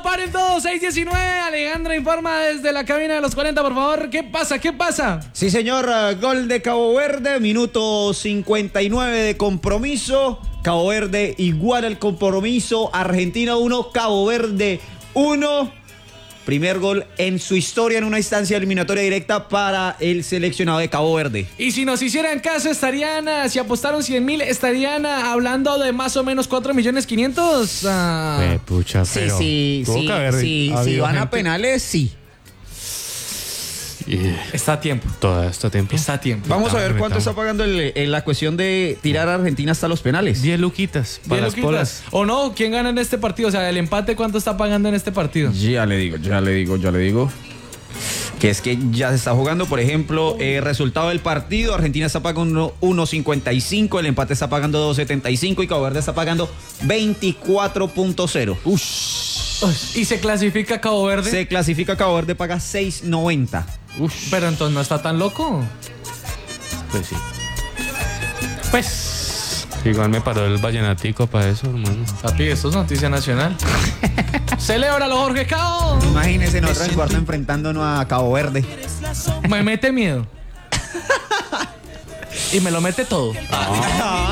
Paren todos, 6:19. Alejandra informa desde la cabina de los 40, por favor. ¿Qué pasa? ¿Qué pasa? Sí, señor, gol de Cabo Verde, minuto 59 de compromiso. Cabo Verde igual el compromiso. Argentina 1, Cabo Verde 1. Primer gol en su historia en una instancia eliminatoria directa para el seleccionado de Cabo Verde. Y si nos hicieran caso, si apostaron 100,000, estarían hablando de más o menos 4.500.000. Pucha, pero Sí, van a penales, sí. Está a tiempo. Todo está a tiempo. Está a tiempo. Vamos a ver cuánto está pagando la cuestión de tirar a Argentina hasta los penales. 10 luquitas para las polas. ¿O no? ¿Quién gana en este partido? O sea, el empate, ¿cuánto está pagando en este partido? Ya le digo. Que es que ya se está jugando, por ejemplo, resultado del partido, Argentina está pagando 1.55, el empate está pagando 2.75 y Cabo Verde está pagando 24.0. ¿Y se clasifica Cabo Verde? Se clasifica Cabo Verde, paga 6.90. Pero entonces no está tan loco. Pues sí. Pues, Igual me paró el vallenatico para eso, hermano. papi, esto es noticia nacional. ¡Celébralo, Jorge Cao! Imagínense nosotros en cuarto enfrentándonos a Cabo Verde. Me mete miedo. Y me lo mete todo.